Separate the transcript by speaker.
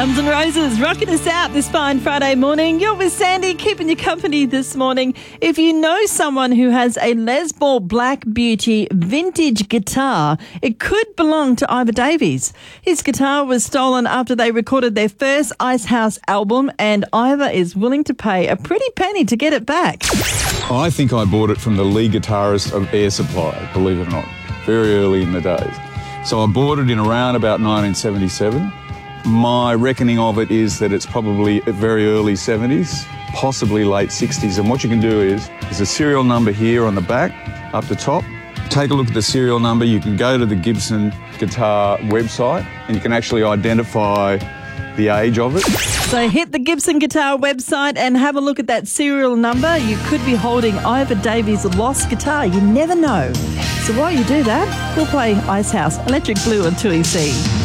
Speaker 1: Guns N' Roses rocking us out this fine Friday morning. You're with Sandy, keeping you company this morning. If you know someone who has a Les Paul Black Beauty vintage guitar, it could belong to Ivor Davies. His guitar was stolen after they recorded their first Icehouse album, and Ivor is willing to pay a pretty penny to get it back.
Speaker 2: I think I bought it from the lead guitarist of Air Supply, believe it or not, very early in the days. So I bought it in around about 1977. My reckoning of it is that it's probably very early 70s, possibly late 60s. And what you can do is, there's a serial number here on the back, up the top. Take a look at the serial number. You can go to the Gibson guitar website and you can actually identify the age of it.
Speaker 1: So hit the Gibson Guitar website and have a look at that serial number. You could be holding Ivor Davies' lost guitar. You never know. So while you do that, we'll play Icehouse Electric Blue on 2EC.